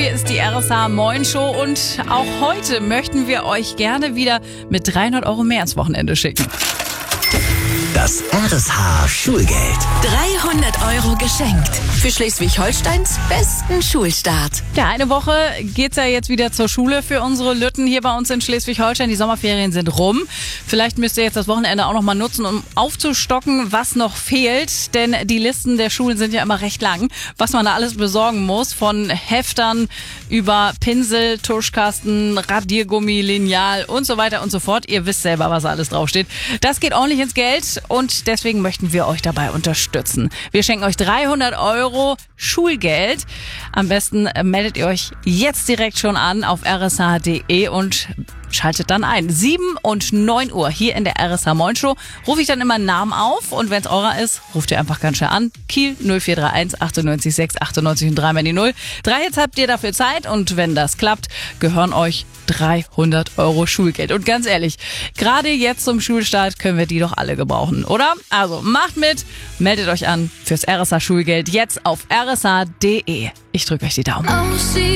Hier ist die RSH Moin Show und auch heute möchten wir euch gerne wieder mit 300 Euro mehr ins Wochenende schicken. Das RSH Schulgeld. 300 Euro geschenkt. Für Schleswig-Holsteins besten Schulstart. Ja, eine Woche geht's ja jetzt wieder zur Schule für unsere Lütten hier bei uns in Schleswig-Holstein. Die Sommerferien sind rum. Vielleicht müsst ihr jetzt das Wochenende auch noch mal nutzen, um aufzustocken, was noch fehlt. Denn die Listen der Schulen sind ja immer recht lang, was man da alles besorgen muss. Von Heftern über Pinsel, Tuschkasten, Radiergummi, Lineal und so weiter und so fort. Ihr wisst selber, was alles draufsteht. Das geht ordentlich ins Geld und deswegen möchten wir euch dabei unterstützen. Wir schenken euch 300 Euro Schulgeld. Am besten meldet ihr euch jetzt direkt schon an auf rsh.de und schaltet dann ein. 7 und 9 Uhr hier in der RSH Moin Show. Rufe ich dann immer einen Namen auf und wenn es eurer ist, ruft ihr einfach ganz schnell an. Kiel 0431 98 6 98 und 3 mal die 0. 3 Hits habt ihr dafür Zeit und wenn das klappt, gehören euch 300 Euro Schulgeld. Und ganz ehrlich, gerade jetzt zum Schulstart können wir die doch alle gebrauchen, oder? Also macht mit, meldet euch an fürs RSH Schulgeld jetzt auf rsh.de. Ich drücke euch die Daumen.